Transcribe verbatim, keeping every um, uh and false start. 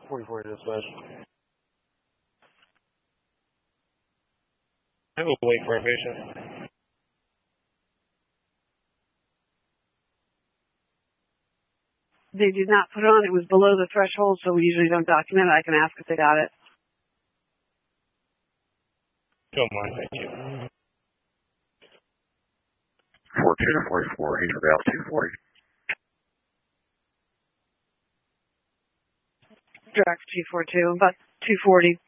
forty-four dispatch. I will wait for a patient. They did not put it on. It was below the threshold, so we usually don't document it. I can ask if they got it. Don't mind, thank you. fourteen to forty-four, he's about two forty. Direct two forty-two, about two forty.